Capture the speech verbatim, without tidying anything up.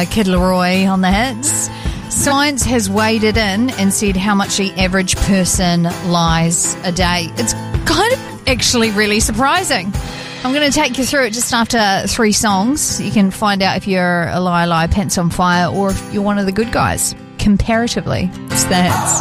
Kid Laroi on the hits. Science has weighed it in and said how much the average person lies a day. It's kind of actually really surprising. I'm going to take you through it just after three songs. You can find out if you're a liar, liar, pants on fire, or if you're one of the good guys. Comparatively, it's the hits.